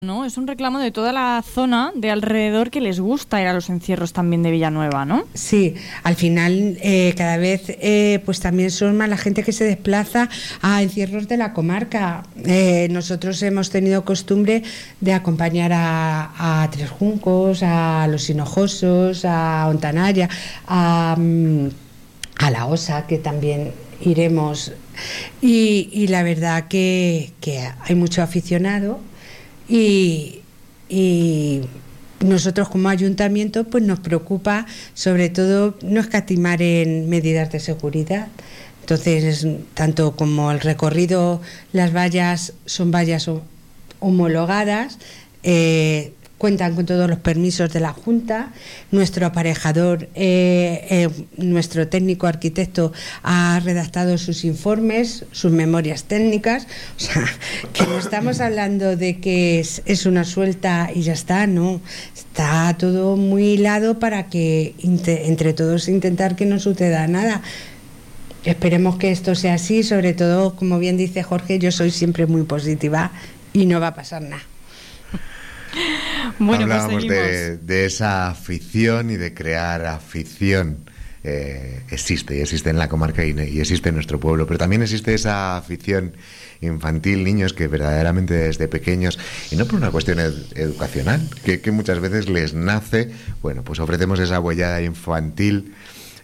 ¿No? Es un reclamo de toda la zona de alrededor que les gusta ir a los encierros también de Villanueva, ¿no? Sí, al final cada vez pues también son más la gente que se desplaza a encierros de la comarca. Nosotros hemos tenido costumbre de acompañar a Tres Juncos, a Los Hinojosos, a Ontanaya, a La Osa, que también iremos. Y la verdad que hay mucho aficionado. Y nosotros como ayuntamiento pues nos preocupa sobre todo no escatimar en medidas de seguridad. Entonces, tanto como el recorrido, las vallas son vallas homologadas, cuentan con todos los permisos de la Junta. Nuestro aparejador, nuestro técnico arquitecto ha redactado sus informes, sus memorias técnicas. O sea, que no estamos hablando de que es una suelta y ya está, no. Está todo muy hilado para que entre todos intentar que no suceda nada. Esperemos que esto sea así, sobre todo, como bien dice Jorge, yo soy siempre muy positiva y no va a pasar nada. Bueno, hablábamos de esa afición y de crear afición. Existe en la comarca y existe en nuestro pueblo, pero también existe esa afición infantil, niños que verdaderamente desde pequeños, y no por una cuestión educacional, que muchas veces les nace, bueno, pues ofrecemos esa huellada infantil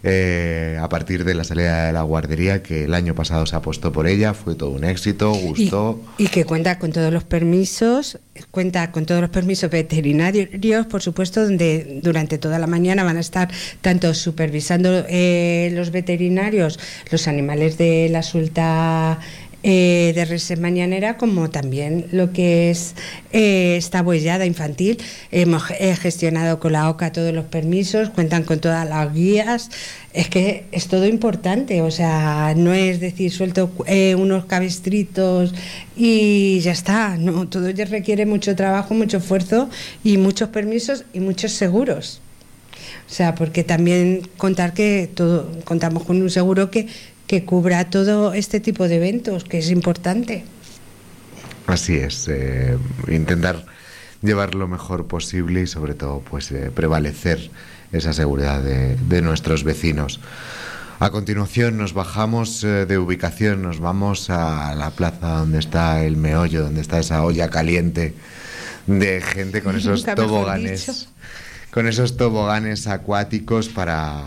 a partir de la salida de la guardería, que el año pasado se apostó por ella, fue todo un éxito, gustó. Y que cuenta con todos los permisos veterinarios, por supuesto, donde durante toda la mañana van a estar tanto supervisando los veterinarios los animales de la suelta de reses mañanera, como también lo que es esta huellada infantil. Hemos gestionado con la OCA todos los permisos, cuentan con todas las guías. Es que es todo importante, o sea, no es decir suelto unos cabestritos y ya está, no, todo ya requiere mucho trabajo, mucho esfuerzo y muchos permisos y muchos seguros. O sea, porque también contamos con un seguro que cubra todo este tipo de eventos, que es importante. Así es, intentar llevar lo mejor posible y sobre todo pues prevalecer esa seguridad de nuestros vecinos. A continuación nos bajamos de ubicación, nos vamos a la plaza donde está el meollo, donde está esa olla caliente de gente con esos toboganes acuáticos para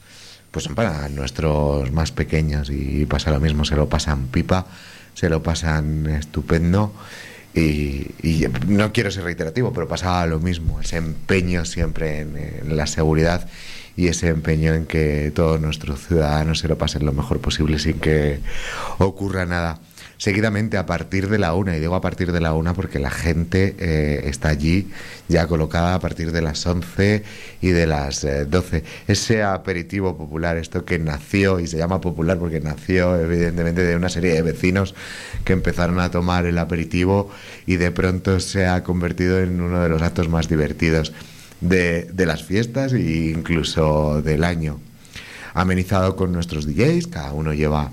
nuestros más pequeños, y pasa lo mismo, se lo pasan pipa, se lo pasan estupendo, y no quiero ser reiterativo, pero pasaba lo mismo, ese empeño siempre en la seguridad y ese empeño en que todos nuestros ciudadanos se lo pasen lo mejor posible sin que ocurra nada. Seguidamente, a partir de la 1, y digo a partir de la 1 porque la gente está allí ya colocada a partir de las 11 y de las 12. Ese aperitivo popular, esto que nació, y se llama popular porque nació evidentemente de una serie de vecinos que empezaron a tomar el aperitivo, y de pronto se ha convertido en uno de los actos más divertidos de las fiestas e incluso del año. Amenizado con nuestros DJs, cada uno lleva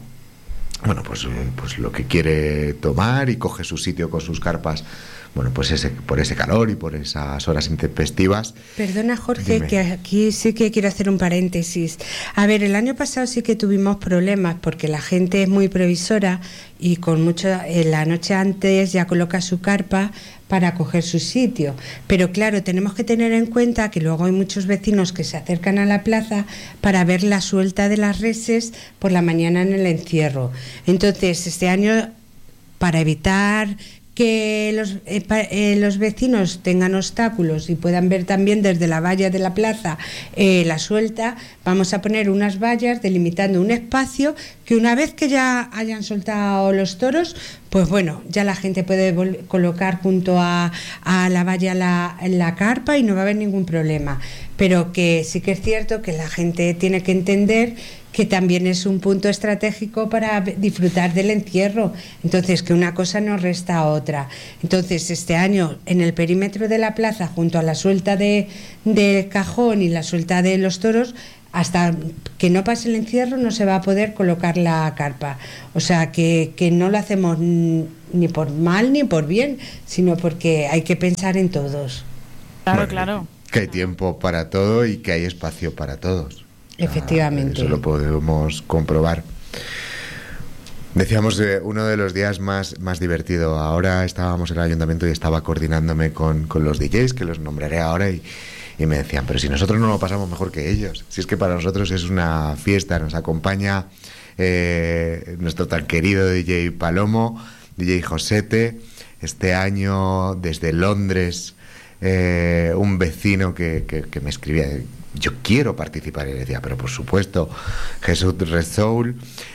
pues lo que quiere tomar y coge su sitio con sus carpas, por ese calor y por esas horas intempestivas. Perdona, Jorge, dime. Que aquí sí que quiero hacer un paréntesis. A ver, el año pasado sí que tuvimos problemas porque la gente es muy previsora y en la noche antes ya coloca su carpa para coger su sitio. Pero claro, tenemos que tener en cuenta que luego hay muchos vecinos que se acercan a la plaza para ver la suelta de las reses por la mañana en el encierro. Entonces, este año, para evitar que los vecinos tengan obstáculos y puedan ver también desde la valla de la plaza la suelta, vamos a poner unas vallas delimitando un espacio que una vez que ya hayan soltado los toros, pues bueno, ya la gente puede colocar junto a la valla la carpa y no va a haber ningún problema. Pero que sí que es cierto que la gente tiene que entender que también es un punto estratégico para disfrutar del encierro. Entonces, que una cosa no resta a otra. Entonces, este año, en el perímetro de la plaza, junto a la suelta del cajón y la suelta de los toros, hasta que no pase el encierro no se va a poder colocar la carpa. O sea, que no lo hacemos ni por mal ni por bien, sino porque hay que pensar en todos. Claro, Bueno, claro. Que hay tiempo para todo y que hay espacio para todos. Efectivamente. Eso lo podemos comprobar. Decíamos uno de los días más divertido. Ahora estábamos en el ayuntamiento y estaba coordinándome con los DJs, que los nombraré ahora, y me decían, pero si nosotros no lo pasamos mejor que ellos. Si es que para nosotros es una fiesta, nos acompaña nuestro tan querido DJ Palomo, DJ Josete, este año desde Londres, un vecino que me escribía, yo quiero participar, y le decía, pero por supuesto, Jesús Red Soul,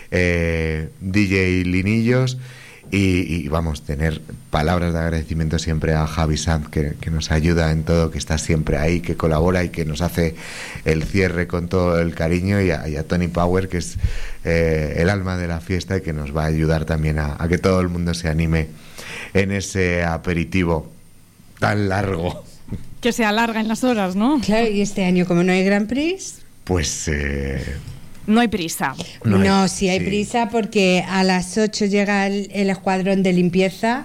DJ Linillos, y vamos, tener palabras de agradecimiento siempre a Javi Sanz, que nos ayuda en todo, que está siempre ahí, que colabora y que nos hace el cierre con todo el cariño, y a Tony Power, que es el alma de la fiesta y que nos va a ayudar también a que todo el mundo se anime en ese aperitivo tan largo. Que se alarga en las horas, ¿no? Claro, y este año, como no hay Grand Prix... Pues... no hay prisa. No, sí hay prisa, porque a las 8 llega el escuadrón de limpieza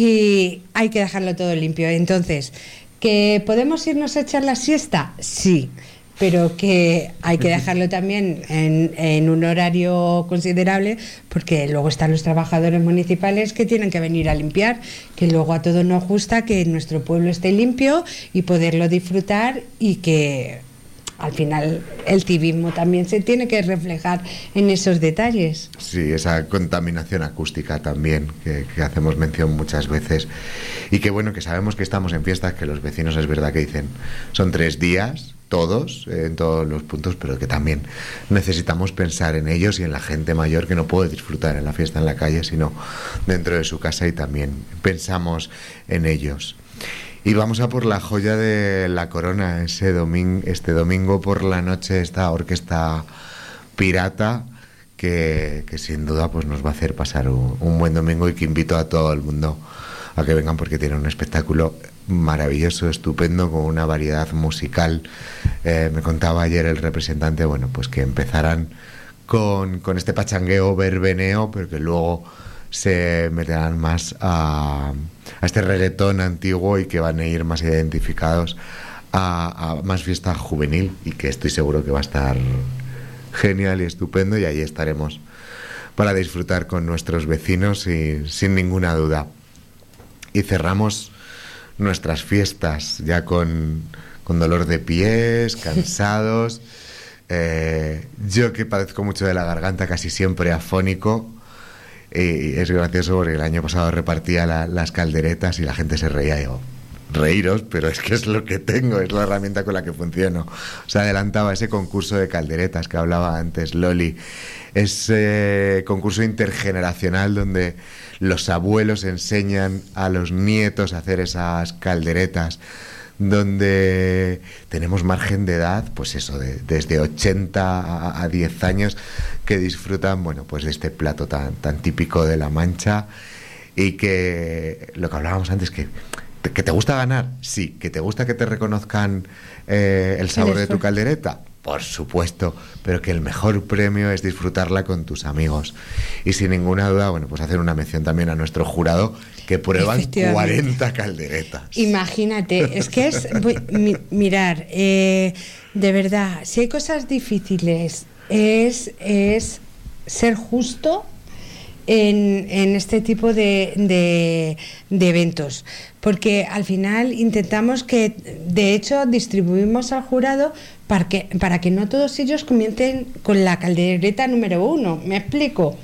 y hay que dejarlo todo limpio. Entonces, ¿que podemos irnos a echar la siesta? Sí, pero que hay que dejarlo también en un horario considerable, porque luego están los trabajadores municipales que tienen que venir a limpiar, que luego a todos nos gusta que nuestro pueblo esté limpio y poderlo disfrutar, y que al final el civismo también se tiene que reflejar en esos detalles. Sí, esa contaminación acústica también, que hacemos mención muchas veces, y que bueno, que sabemos que estamos en fiestas, que los vecinos es verdad que dicen, son 3 días, todos, en todos los puntos, pero que también necesitamos pensar en ellos y en la gente mayor que no puede disfrutar en la fiesta en la calle, sino dentro de su casa, y también pensamos en ellos. Y vamos a por la joya de la corona, este domingo por la noche, esta orquesta pirata que sin duda pues nos va a hacer pasar un buen domingo, y que invito a todo el mundo a que vengan, porque tienen un espectáculo maravilloso, estupendo, con una variedad musical. Me contaba ayer el representante, bueno, pues que empezarán con este pachangueo verbeneo, pero que luego se meterán más a este reggaetón antiguo, y que van a ir más identificados a más fiesta juvenil, y que estoy seguro que va a estar genial y estupendo, y ahí estaremos para disfrutar con nuestros vecinos, y sin ninguna duda. Y cerramos nuestras fiestas ya con dolor de pies, cansados, yo que padezco mucho de la garganta, casi siempre afónico. Y es gracioso porque el año pasado repartía las calderetas y la gente se reía. Y digo, reíros, pero es que es lo que tengo, es la herramienta con la que funciono. Se adelantaba ese concurso de calderetas que hablaba antes Loli, ese concurso intergeneracional donde los abuelos enseñan a los nietos a hacer esas calderetas, donde tenemos margen de edad, pues eso, desde 80 a 10 años, que disfrutan, bueno, pues de este plato tan típico de La Mancha, y que lo que hablábamos antes, que te gusta ganar, sí, que te gusta que te reconozcan el sabor de tu caldereta, por supuesto, pero que el mejor premio es disfrutarla con tus amigos. Y sin ninguna duda, bueno, pues hacer una mención también a nuestro jurado, que prueban 40 calderetas. Imagínate, es que es mirar, de verdad, si hay cosas difíciles, es ser justo en este tipo de eventos, porque al final intentamos que, de hecho, distribuimos al jurado para que no todos ellos comiencen con la caldereta número 1. ¿Me explico?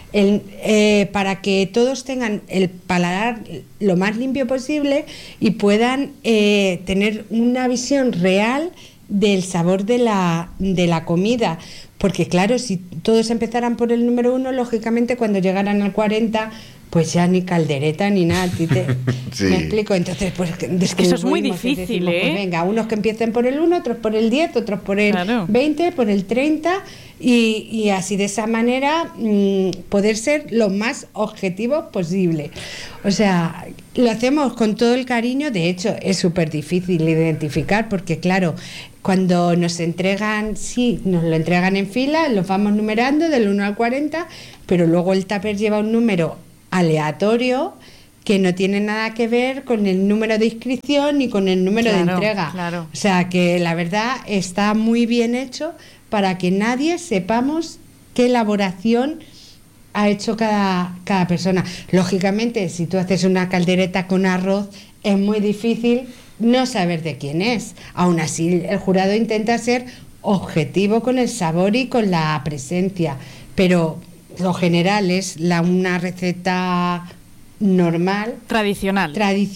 Para que todos tengan el paladar lo más limpio posible y puedan tener una visión real del sabor de la comida, porque claro, si todos empezaran por el número 1, lógicamente cuando llegaran al 40, pues ya ni caldereta ni nada. Sí. ¿Me explico? Entonces, pues eso es muy difícil, decimos, pues venga, unos que empiecen por el 1, otros por el 10, otros por el 20, por el 30, y así de esa manera poder ser lo más objetivo posible. O sea, Lo hacemos con todo el cariño, de hecho es súper difícil identificar porque claro, cuando nos entregan, sí, nos lo entregan en fila, los vamos numerando del 1 al 40, pero luego el tupper lleva un número aleatorio que no tiene nada que ver con el número de inscripción ni con el número de entrega. Claro. O sea que la verdad está muy bien hecho para que nadie sepamos qué elaboración ha hecho cada persona. Lógicamente, si tú haces una caldereta con arroz, es muy difícil no saber de quién es. Aún así, el jurado intenta ser objetivo con el sabor y con la presencia, pero lo general es una receta normal, tradicional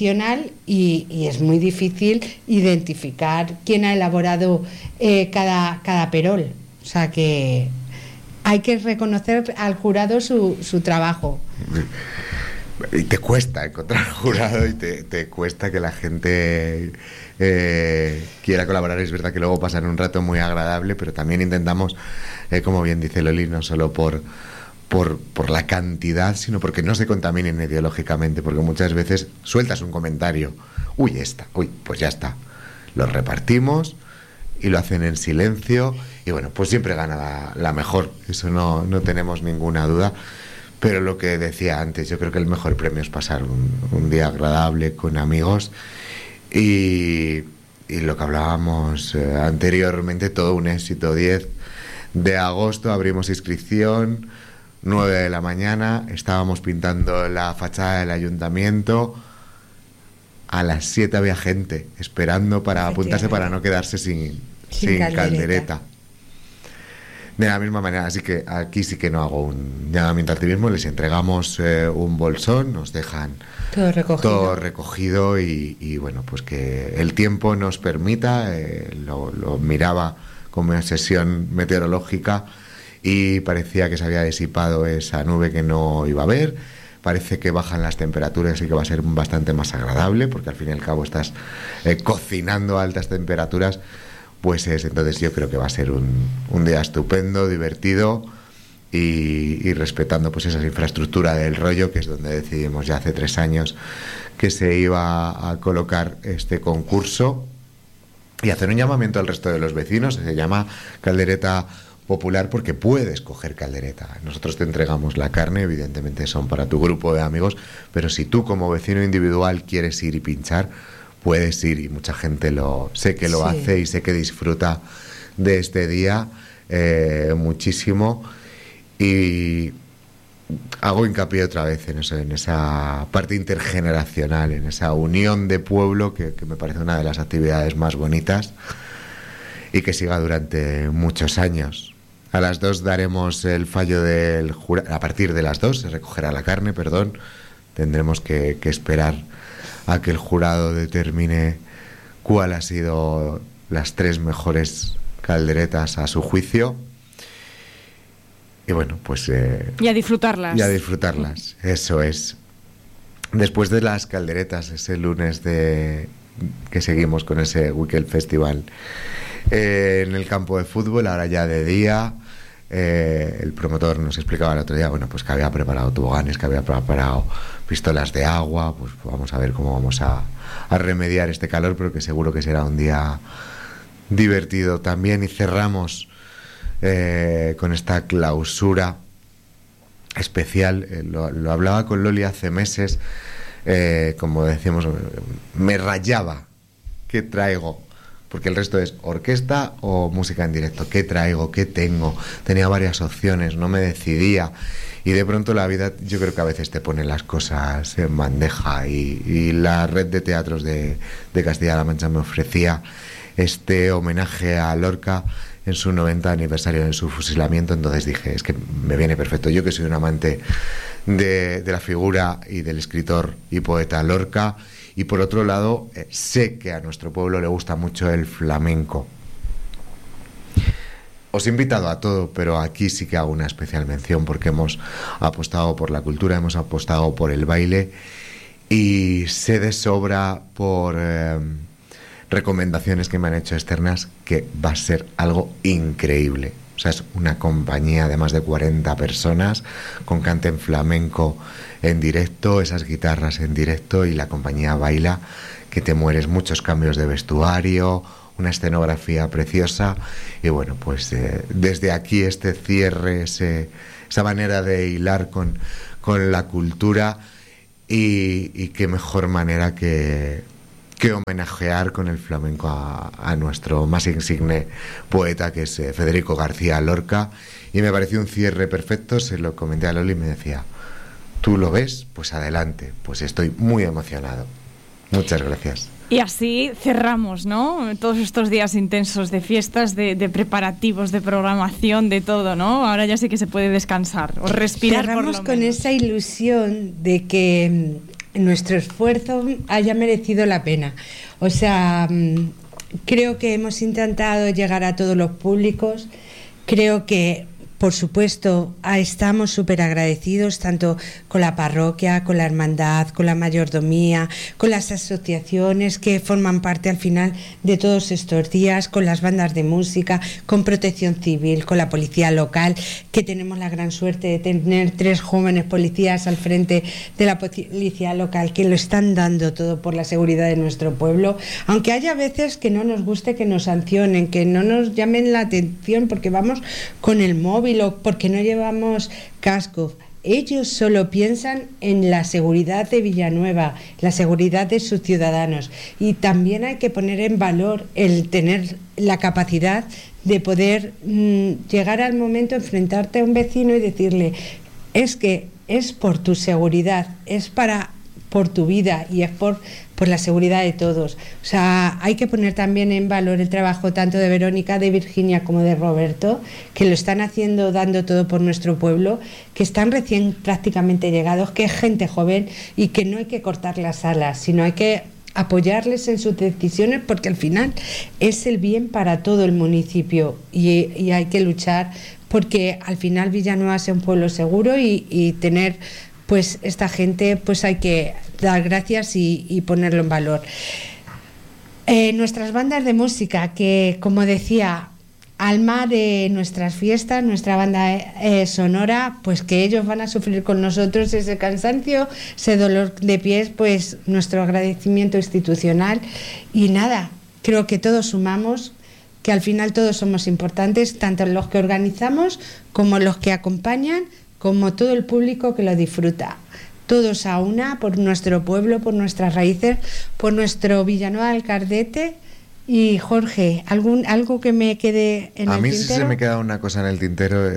y es muy difícil identificar quién ha elaborado cada perol. O sea que hay que reconocer al jurado su trabajo. Y te cuesta encontrar al jurado y te cuesta que la gente quiera colaborar. Es verdad que luego pasan un rato muy agradable, pero también intentamos, como bien dice Loli, no solo por la cantidad, sino porque no se contaminen ideológicamente, porque muchas veces sueltas un comentario, pues ya está, lo repartimos y lo hacen en silencio y bueno, pues siempre gana la mejor, eso no tenemos ninguna duda. Pero lo que decía antes, yo creo que el mejor premio es pasar un día agradable con amigos y lo que hablábamos anteriormente, todo un éxito. 10 de agosto abrimos inscripción, 9 de la mañana, estábamos pintando la fachada del ayuntamiento, a las 7 había gente esperando para apuntarse para no quedarse sin caldereta. De la misma manera, así que aquí sí que no hago un llamamiento al activismo, les entregamos un bolsón, nos dejan todo recogido y bueno, pues que el tiempo nos permita, lo miraba como una sesión meteorológica y parecía que se había disipado esa nube que no iba a haber, parece que bajan las temperaturas y que va a ser bastante más agradable, porque al fin y al cabo estás cocinando a altas temperaturas. Pues entonces yo creo que va a ser un día estupendo, divertido y respetando pues esa infraestructura del rollo, que es donde decidimos ya hace 3 años que se iba a colocar este concurso y hacer un llamamiento al resto de los vecinos. Se llama caldereta popular porque puedes coger caldereta. Nosotros te entregamos la carne, evidentemente son para tu grupo de amigos, pero si tú como vecino individual quieres ir y pinchar, puedes ir y mucha gente sé que lo hace y sé que disfruta de este día muchísimo y hago hincapié otra vez en eso, en esa parte intergeneracional, en esa unión de pueblo que me parece una de las actividades más bonitas y que siga durante muchos años. A las 2 daremos el fallo del jurado, a partir de las 2 se recogerá la carne, tendremos que esperar a que el jurado determine cuál ha sido las 3 mejores calderetas a su juicio. Y bueno, pues... y a disfrutarlas. Y a disfrutarlas, eso es. Después de las calderetas, ese lunes que seguimos con ese Weekend Festival en el campo de fútbol, ahora ya de día, el promotor nos explicaba el otro día, bueno, pues que había preparado toboganes, que había preparado pistolas de agua, pues vamos a ver cómo vamos a remediar este calor, pero que seguro que será un día divertido también. Y cerramos con esta clausura especial, lo hablaba con Loli hace meses, como decíamos, me rayaba, ¿qué traigo? Porque el resto es orquesta o música en directo. ¿Qué traigo? ¿Qué tengo? Tenía varias opciones, no me decidía. Y de pronto la vida, yo creo que a veces te pone las cosas en bandeja. Y la red de teatros de Castilla-La Mancha me ofrecía este homenaje a Lorca en su 90 aniversario, en su fusilamiento. Entonces dije, es que me viene perfecto. Yo que soy un amante de la figura y del escritor y poeta Lorca. Y por otro lado, sé que a nuestro pueblo le gusta mucho el flamenco. Os he invitado a todo, pero aquí sí que hago una especial mención porque hemos apostado por la cultura, hemos apostado por el baile y sé de sobra por recomendaciones que me han hecho externas que va a ser algo increíble. O sea, es una compañía de más de 40 personas con cante en flamenco en directo, esas guitarras en directo, y la compañía baila que te mueres, muchos cambios de vestuario, una escenografía preciosa. Y bueno, pues desde aquí este cierre, esa manera de hilar con la cultura, y qué mejor manera que homenajear con el flamenco a nuestro más insigne poeta, que es Federico García Lorca. Y me pareció un cierre perfecto. Se lo comenté a Loli y me decía: ¿tú lo ves? Pues adelante. Pues estoy muy emocionado. Muchas gracias. Y así cerramos, ¿no? Todos estos días intensos de fiestas, de preparativos, de programación, de todo, ¿no? Ahora ya sí que se puede descansar o respirar. Cerramos con esa ilusión de que nuestro esfuerzo haya merecido la pena. O sea, creo que hemos intentado llegar a todos los públicos. Creo que, por supuesto, estamos súper agradecidos tanto con la parroquia, con la hermandad, con la mayordomía, con las asociaciones que forman parte al final de todos estos días, con las bandas de música, con Protección Civil, con la policía local, que tenemos la gran suerte de tener 3 jóvenes policías al frente de la policía local que lo están dando todo por la seguridad de nuestro pueblo, aunque haya veces que no nos guste que nos sancionen, que no nos llamen la atención porque vamos con el móvil o porque no llevamos casco. Ellos solo piensan en la seguridad de Villanueva, la seguridad de sus ciudadanos, y también hay que poner en valor el tener la capacidad de poder llegar al momento, enfrentarte a un vecino y decirle: es que es por tu seguridad, es por tu vida y es por la seguridad de todos. O sea, hay que poner también en valor el trabajo tanto de Verónica, de Virginia como de Roberto, que lo están haciendo, dando todo por nuestro pueblo, que están recién prácticamente llegados, que es gente joven y que no hay que cortar las alas, sino hay que apoyarles en sus decisiones, porque al final es el bien para todo el municipio y hay que luchar porque al final Villanueva sea un pueblo seguro y tener pues esta gente, pues hay que dar gracias y ponerlo en valor. Nuestras bandas de música, que como decía, alma de nuestras fiestas, nuestra banda sonora, pues que ellos van a sufrir con nosotros ese cansancio, ese dolor de pies, pues nuestro agradecimiento institucional. Y nada, creo que todos sumamos, que al final todos somos importantes, tanto los que organizamos como los que acompañan, como todo el público que lo disfruta. Todos a una, por nuestro pueblo, por nuestras raíces, por nuestro Villanueva del Cardete. Y Jorge, ¿algo que me quede en el tintero? A mí sí se me queda una cosa en el tintero.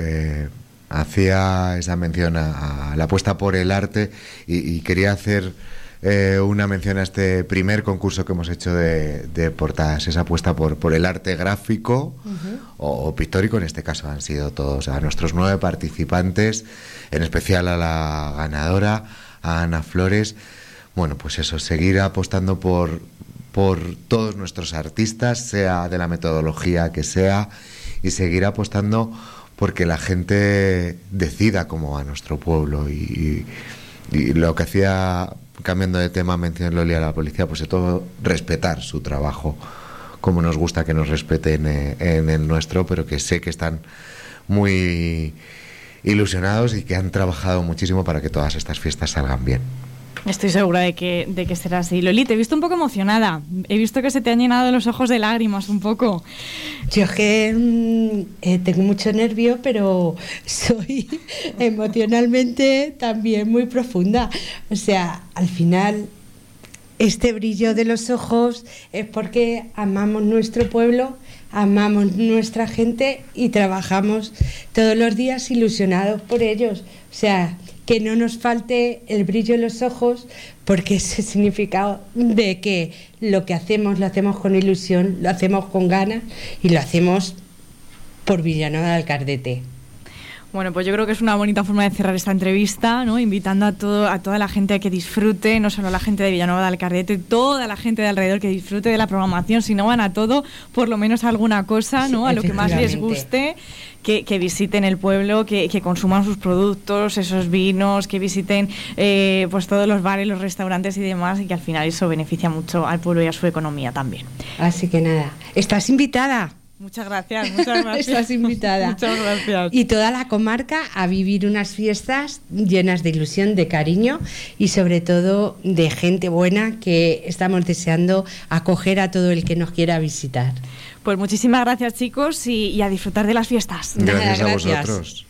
Hacía esa mención a la apuesta por el arte y quería hacer una mención a este primer concurso que hemos hecho de portadas, esa apuesta por el arte gráfico o pictórico. En este caso han sido todos, a nuestros 9 participantes, en especial a la ganadora, a Ana Flores. Bueno, pues eso, seguir apostando por todos nuestros artistas, sea de la metodología que sea, y seguir apostando porque la gente decida cómo va nuestro pueblo. Y lo que hacía, cambiando de tema, mencionó Loli a la policía, pues de todo, respetar su trabajo, como nos gusta que nos respeten en el nuestro, pero que sé que están muy ilusionados y que han trabajado muchísimo para que todas estas fiestas salgan bien. Estoy segura de que será así. Loli, te he visto un poco emocionada. He visto que se te han llenado los ojos de lágrimas un poco. Yo es que tengo mucho nervio, pero soy emocionalmente también muy profunda. O sea, al final, este brillo de los ojos es porque amamos nuestro pueblo, amamos nuestra gente y trabajamos todos los días ilusionados por ellos. O sea, que no nos falte el brillo en los ojos, porque ese significado de que lo que hacemos lo hacemos con ilusión, lo hacemos con ganas y lo hacemos por Villanueva del Cardete. Bueno, pues yo creo que es una bonita forma de cerrar esta entrevista, ¿no? Invitando a toda la gente a que disfrute, no solo a la gente de Villanueva del Cardete, toda la gente de alrededor que disfrute de la programación. Si no van a todo, por lo menos a alguna cosa, ¿no? Sí, a lo que más les guste, que visiten el pueblo, que consuman sus productos, esos vinos, que visiten pues todos los bares, los restaurantes y demás, y que al final eso beneficia mucho al pueblo y a su economía también. Así que nada, estás invitada. Muchas gracias, muchas gracias. Estás invitada. Muchas gracias. Y toda la comarca a vivir unas fiestas llenas de ilusión, de cariño y sobre todo de gente buena que estamos deseando acoger a todo el que nos quiera visitar. Pues muchísimas gracias, chicos, y a disfrutar de las fiestas. Gracias a vosotros.